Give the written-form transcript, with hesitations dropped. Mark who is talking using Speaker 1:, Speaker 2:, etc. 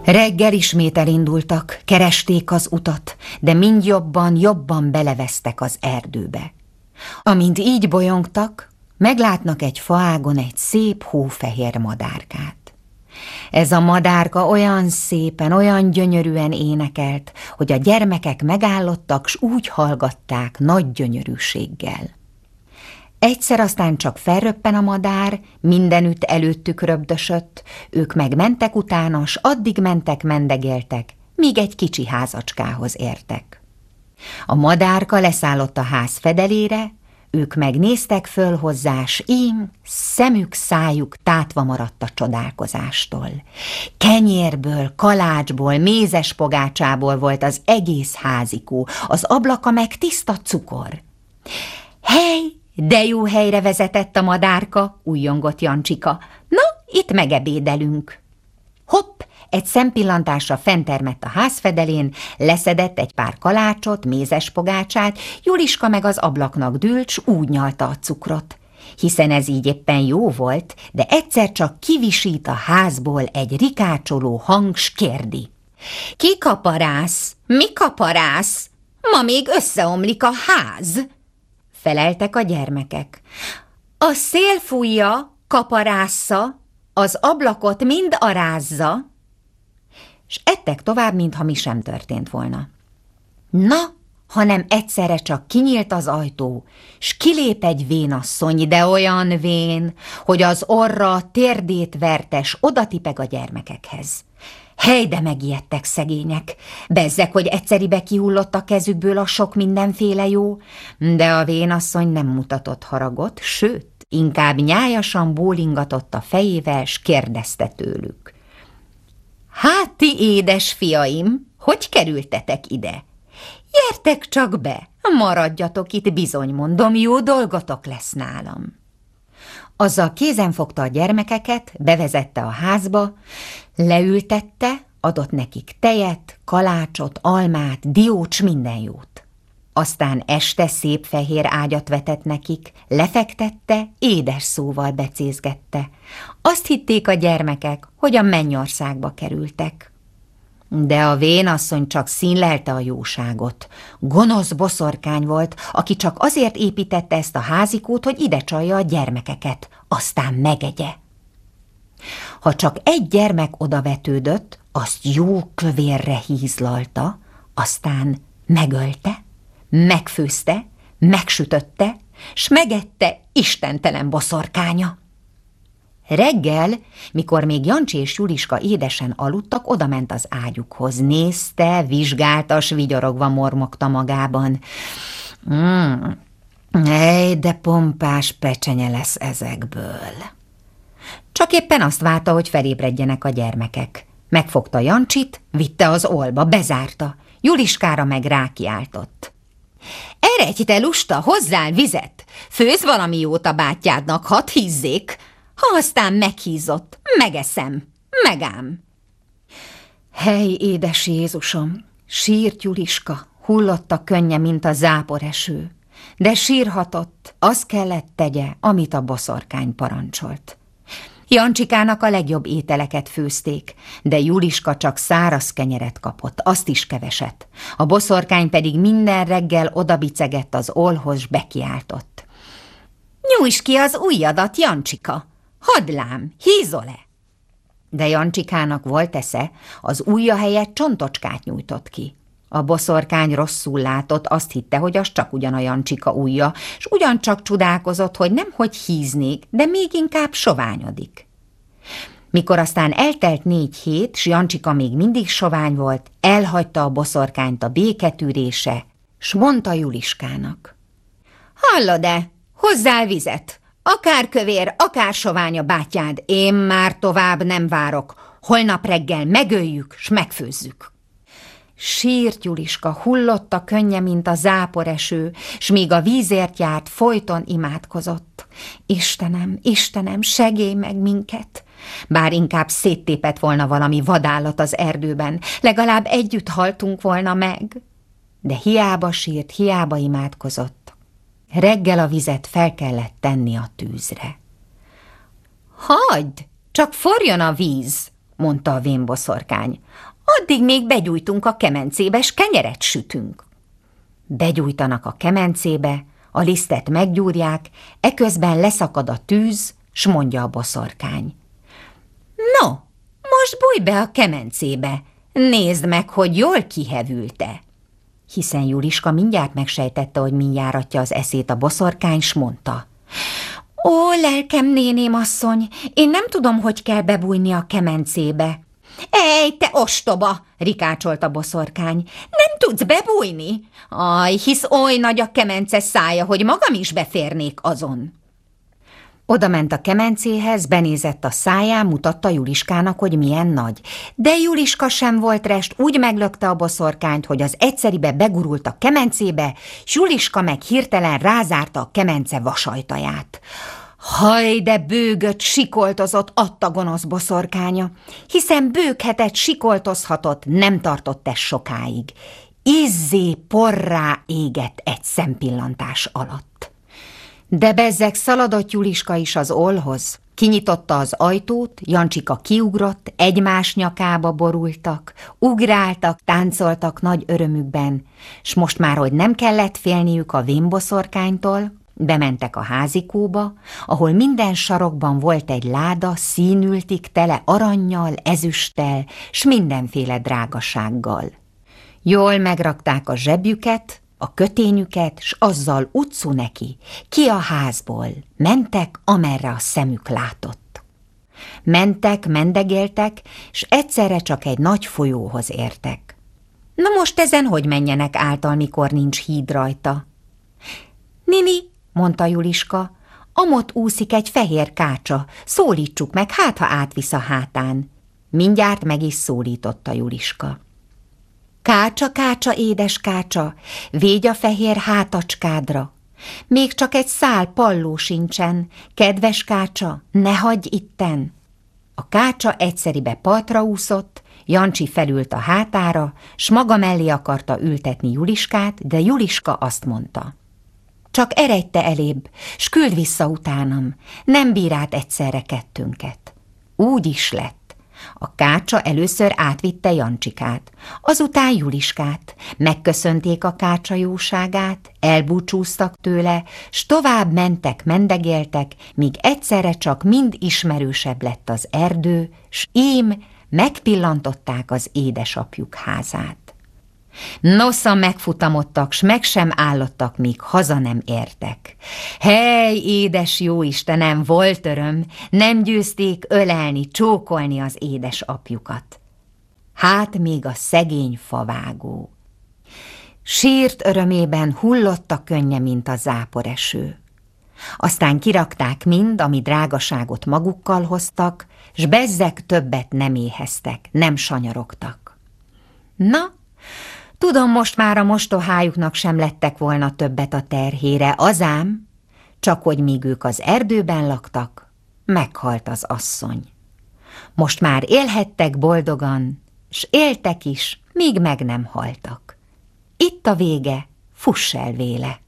Speaker 1: Reggel ismét elindultak, keresték az utat, de mind jobban belevesztek az erdőbe. Amint így bolyongtak, meglátnak egy faágon egy szép hófehér madárkát. Ez a madárka olyan szépen, olyan gyönyörűen énekelt, hogy a gyermekek megállottak, s úgy hallgatták nagy gyönyörűséggel. Egyszer aztán csak felröppen a madár, mindenütt előttük röbdösött, ők meg mentek utána, s addig mentek, mendegéltek, míg egy kicsi házacskához értek. A madárka leszállott a ház fedelére, ők megnéztek föl hozzá, s ím szemük, szájuk tátva maradt a csodálkozástól. Kenyérből, kalácsból, mézes pogácsából volt az egész házikó, az ablaka meg tiszta cukor. Hely, de jó helyre vezetett a madárka, újjongott Jancsika. Na, itt megebédelünk. Hopp, egy szempillantásra fenntermett a házfedelén, leszedett egy pár kalácsot, mézes pogácsát, Juliska meg az ablaknak dűlt, s úgy nyalta a cukrot. Hiszen ez így éppen jó volt, de egyszer csak kivisít a házból egy rikácsoló hang, s kérdi. Ki kaparász? Mi kaparász? Ma még összeomlik a ház! Feleltek a gyermekek. A szél fújja, kaparásza, az ablakot mind arázza, s ettek tovább, mintha mi sem történt volna. Na, hanem egyszerre csak kinyílt az ajtó, s kilép egy vénasszony, de olyan vén, hogy az orra a térdét verte, s odatipeg a gyermekekhez. Hely, de megijedtek szegények, bezzeg, hogy egyszeribe kihullott a kezükből a sok mindenféle jó, de a vénasszony nem mutatott haragot, sőt, inkább nyájasan bólingatott a fejével, s kérdezte tőlük. Hát ti édes fiaim, hogy kerültetek ide? Gyertek csak be, maradjatok itt, bizony mondom, jó dolgotok lesz nálam. Azzal kézen fogta a gyermekeket, bevezette a házba, leültette, adott nekik tejet, kalácsot, almát, diócs, minden jót. Aztán este szép fehér ágyat vetett nekik, lefektette, édes szóval becézgette. Azt hitték a gyermekek, hogy a mennyországba kerültek. De a vénasszony csak színlelte a jóságot. Gonosz boszorkány volt, aki csak azért építette ezt a házikót, hogy ide csalja a gyermekeket, aztán megegye. Ha csak egy gyermek odavetődött, azt jó kövérre hízlalta, aztán megölte, megfőzte, megsütötte, s megette istentelen boszorkánya. Reggel, mikor még Jancsi és Juliska édesen aludtak, odament az ágyukhoz. Nézte, vizsgálta, s vigyorogva mormogta magában. Ej, de pompás pecsenye lesz ezekből. Csak éppen azt várta, hogy felébredjenek a gyermekek. Megfogta Jancsit, vitte az olba, bezárta. Juliskára meg rákiáltott. Eredj, te lusta, hozzál vizet! Főz valami jót a bátyádnak, hadd hízzék! Ha aztán meghízott, megeszem, megám. Hely, édes Jézusom, sírt Juliska, hullott a könnye, mint a záporeső, de sírhatott, azt kellett tegye, amit a boszorkány parancsolt. Jancsikának a legjobb ételeket főzték, de Juliska csak száraz kenyeret kapott, azt is keveset. A boszorkány pedig minden reggel odabicegett az ólhoz, s bekiáltott. Nyújts ki az ujjadat, Jancsika! Hadd lám, hízol-e? De Jancsikának volt esze, az ujja helyett csontocskát nyújtott ki. A boszorkány rosszul látott, azt hitte, hogy az csak ugyan a Jancsika ujja, s ugyancsak csodálkozott, hogy nemhogy híznék, de még inkább soványodik. Mikor aztán eltelt 4 hét, s Jancsika még mindig sovány volt, elhagyta a boszorkányt a béketűrése, s mondta Juliskának. Hallod-e? Hozzál vizet! Akár kövér, akár sovány a bátyád, én már tovább nem várok. Holnap reggel megöljük, s megfőzzük. Sírt Juliska, hullott a könnye, mint a záporeső, s míg a vízért járt, folyton imádkozott. Istenem, Istenem, segélj meg minket! Bár inkább széttépett volna valami vadállat az erdőben, legalább együtt haltunk volna meg. De hiába sírt, hiába imádkozott. Reggel a vizet fel kellett tenni a tűzre. Hagyd, csak forjon a víz, mondta a vénboszorkány. Addig még begyújtunk a kemencébe, s kenyeret sütünk. Begyújtanak a kemencébe, a lisztet meggyúrják, eközben leszakad a tűz, s mondja a boszorkány. No, most bújj be a kemencébe, nézd meg, hogy jól kihevült-e. Hiszen Juliska mindjárt megsejtette, hogy mindjáratja az eszét a boszorkány, s mondta. Ó, lelkem, néném asszony, én nem tudom, hogy kell bebújni a kemencébe. Ej, te ostoba, rikácsolt a boszorkány, nem tudsz bebújni? Aj, hisz oly nagy a kemence szája, hogy magam is beférnék azon. Oda ment a kemencéhez, benézett a száján, mutatta Juliskának, hogy milyen nagy. De Juliska sem volt rest, úgy meglökte a boszorkányt, hogy az egyszeribe begurult a kemencébe, s Juliska meg hirtelen rázárta a kemence vasajtaját. Haj, de bőgött, sikoltozott a gonosz boszorkánya, hiszen bőghetett, sikoltozhatott, nem tartott ez sokáig. Izzé porrá égett egy szempillantás alatt. De bezzeg szaladott Juliska is az ollhoz. Kinyitotta az ajtót, Jancsika kiugrott, egymás nyakába borultak, ugráltak, táncoltak nagy örömükben, s most már, hogy nem kellett félniük a vénboszorkánytól, bementek a házikóba, ahol minden sarokban volt egy láda, színültig tele arannyal, ezüsttel, s mindenféle drágasággal. Jól megrakták a zsebjüket, a kötényüket, s azzal utcu neki, ki a házból, mentek, amerre a szemük látott. Mentek, mendegéltek, s egyszerre csak egy nagy folyóhoz értek. Na most ezen hogy menjenek által, mikor nincs híd rajta? Nini, mondta Juliska, amott úszik egy fehér kácsa, szólítsuk meg, hát ha átvisz a hátán. Mindjárt meg is szólította Juliska. Kácsa, kácsa, édes kácsa, végy a fehér hátacskádra. Még csak egy szál palló sincsen, kedves kácsa, ne hagyj itten. A kácsa egyszeribe partra úszott, Jancsi felült a hátára, s maga mellé akarta ültetni Juliskát, de Juliska azt mondta. Csak eredj te elébb, s küld vissza utánam, nem bír át egyszerre kettőnket. Úgy is lett. A kácsa először átvitte Jancsikát, azután Juliskát, megköszönték a kácsa jóságát, elbúcsúztak tőle, s tovább mentek, mendegéltek, míg egyszerre csak mind ismerősebb lett az erdő, s ím megpillantották az édesapjuk házát. Nosza megfutamodtak, s meg sem állottak, míg haza nem értek. Hely, édes jóistenem, volt öröm, nem győzték ölelni, csókolni az édesapjukat. Hát még a szegény favágó. Sírt örömében hullott a könnye, mint a záporeső. Aztán kirakták mind, ami drágaságot magukkal hoztak, s bezzeg többet nem éheztek, nem sanyarogtak. Na, tudom, most már a mostohájuknak sem lettek volna többet a terhére, azám, csak hogy míg ők az erdőben laktak, meghalt az asszony. Most már élhettek boldogan, s éltek is, míg meg nem haltak. Itt a vége, fuss el véle!